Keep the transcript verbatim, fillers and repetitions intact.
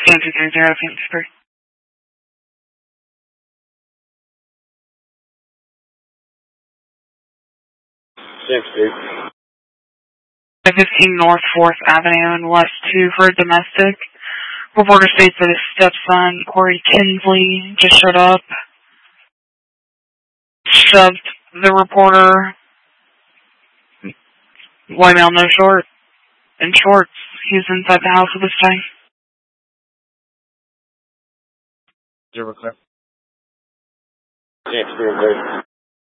Scan two three zero, Phoenix three. Phoenix three. fifteen North fourth Avenue and West two for a domestic. Reporter states that his stepson, Corey Kinsley, just showed up, shoved the reporter, white male, no short, in shorts. He's inside the house at this time. Zero clear. Phoenix three,